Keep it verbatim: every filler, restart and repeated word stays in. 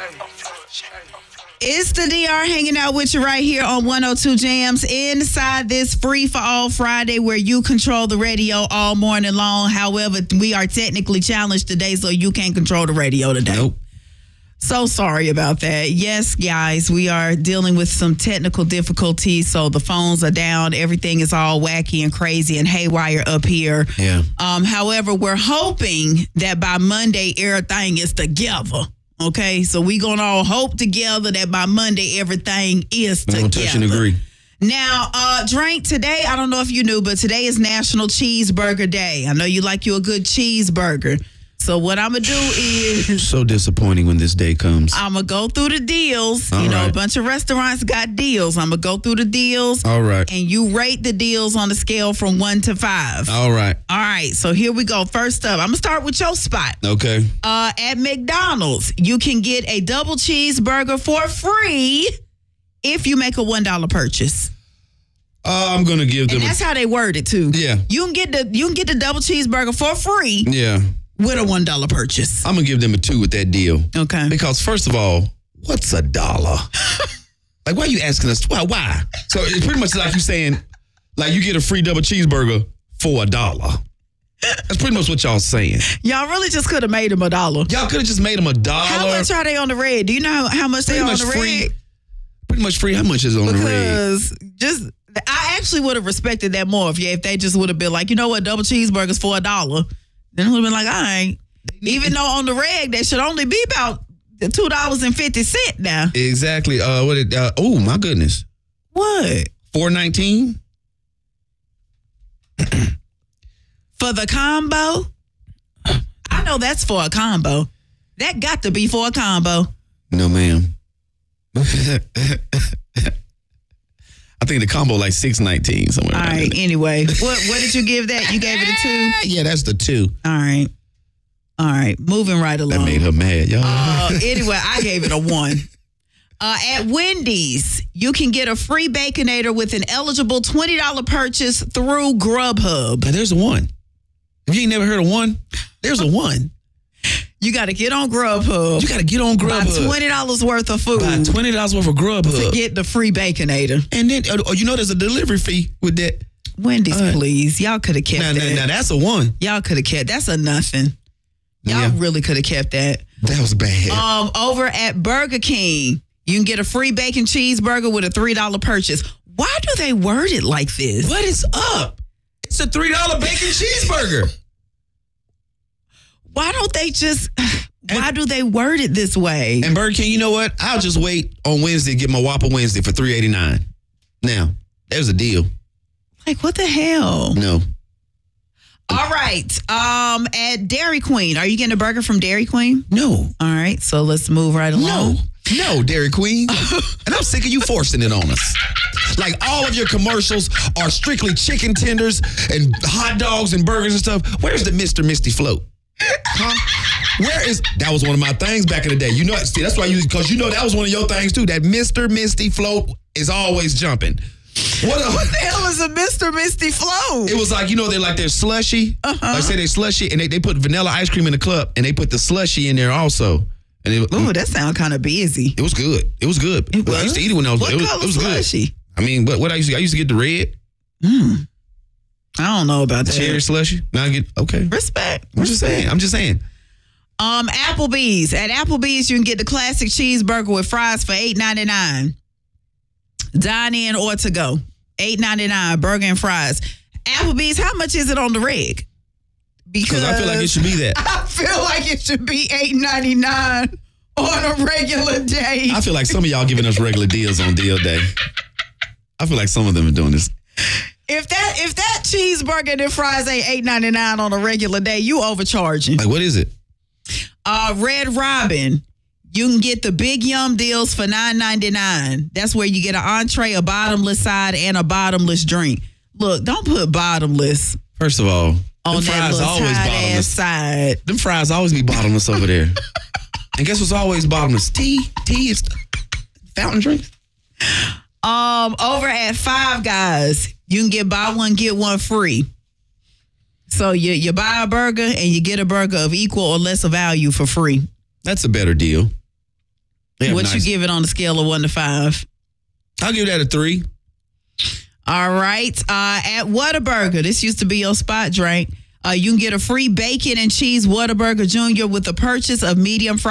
It's the D R hanging out with you right here on one oh two Jams inside this Free for All Friday where you control the radio all morning long. However, we are technically challenged today, so you can't control the radio today. Nope. So sorry about that. Yes, guys, we are dealing with some technical difficulties. So the phones are down. Everything is all wacky and crazy and haywire up here. Yeah. Um, however, we're hoping that by Monday, everything is together. Okay, so we gonna all hope together that by Monday everything is together. Don't touch and agree. Now, uh, Drink, today, I don't know if you knew, but today is National Cheeseburger Day. I know you like you a good cheeseburger. So what I'm going to do is... So disappointing when this day comes. I'm going to go through the deals. All you know, right. a bunch of restaurants got deals. I'm going to go through the deals. All right. And you rate the deals on a scale from one to five. All right. All right, so here we go. First up, I'm going to start with your spot. Okay. Uh, at McDonald's, you can get a double cheeseburger for free if you make a one dollar purchase. Uh, I'm going to give them... And that's a, how they word it, too. Yeah. You can get the you can get the double cheeseburger for free Yeah. with a one dollar purchase. I'm going to give them a two with that deal. Okay. Because, first of all, what's a dollar? Like, why are you asking us? Why? Why? So it's pretty much like you saying, like, you get a free double cheeseburger for a dollar. That's pretty much what y'all saying. Y'all really just could have made them a dollar. Y'all could have just made them a dollar. How much are they on the red? Do you know how, how much they Pretty are on much the free. red? Pretty much free. How much is on the red? Because just... I actually would have respected that more if yeah, if they just would have been like, you know what, double cheeseburgers for a dollar. Then it would have been like, all right. Even though on the reg, that should only be about two dollars and fifty cents now. Exactly. Uh, what? It, uh, oh, my goodness. What? four nineteen For the combo? I know that's for a combo. That got to be for a combo. No, ma'am. I think the combo like six nineteen somewhere. All right. Anyway, what what did you give that? You gave it a two? Yeah, that's the two. All right. All right. Moving right along. That made her mad, y'all. Uh, anyway, I gave it a one. Uh, at Wendy's, you can get a free Baconator with an eligible twenty dollars purchase through Grubhub. Now, there's a one. If you ain't never heard of one, there's a one. You got to get on Grubhub. You got to get on Grubhub. Buy twenty dollars worth of food. Buy twenty dollars worth of Grubhub. To get the free Baconator. And then, oh, you know there's a delivery fee with that. Wendy's, uh, please. Y'all could have kept now, that. Now, now, that's a one. Y'all could have kept That's a nothing. Y'all Yeah. really could have kept that. That was bad. Um, over at Burger King, you can get a free bacon cheeseburger with a three dollars purchase. Why do they word it like this? What is up? It's a three dollars bacon cheeseburger. Why don't they just... Why do they word it this way? And Burger King, you know what? I'll just wait on Wednesday to get my Whopper Wednesday for three eighty-nine. Now, there's a deal. Like, what the hell? No. All right. Um, at Dairy Queen, are you getting a burger from Dairy Queen? No. All right. So let's move right along. No. No, Dairy Queen. And I'm sick of you forcing it on us. Like, all of your commercials are strictly chicken tenders and hot dogs and burgers and stuff. Where's the Mister Misty Float? Huh? Where is that? Was one of my things back in the day. You know, see, that's why you because you know that was one of your things too. That Mister Misty Float is always jumping. What, a, What the hell is a Mister Misty Float? It was like, you know, they're like they're slushy. Uh-huh. Like say they slushy, and they, they put vanilla ice cream in the cup, and they put the slushy in there also. And it, Ooh, that sounds kind of busy. it was good. It was good. It I used to was? eat it when I was. What it was, color it was good. slushy? I mean, what what I used to I used to get the red Hmm. I don't know about that. cherry slushy. Now I get okay. Respect. I'm just saying. I'm just saying. Um, Applebee's. At Applebee's, you can get the classic cheeseburger with fries for eight ninety-nine. Dine in or to go. eight ninety-nine, burger and fries. Applebee's, how much is it on the reg? Because I feel like it should be that. I feel like it should be eight ninety-nine on a regular day. I feel like some of y'all giving us regular deals on deal day. I feel like some of them are doing this. If that if that cheeseburger and fries ain't eight ninety-nine on a regular day, you overcharging. Like, what is it? Uh, Red Robin, you can get the big yum deals for nine ninety-nine. That's where you get an entree, a bottomless side, and a bottomless drink. Look, don't put bottomless First of all, on them that fries little always tight ass bottomless. side. Them fries always be bottomless over there. And guess what's always bottomless? Tea. Tea is fountain drinks. Um, over at Five Guys, you can get buy one, get one free. So you, you buy a burger and you get a burger of equal or lesser value for free. That's a better deal. They What nice. you give it on a scale of one to five? I'll give that a three. All right. Uh, at Whataburger, this used to be your spot, Drake. Uh, you can get a free bacon and cheese Whataburger Junior with the purchase of medium fries.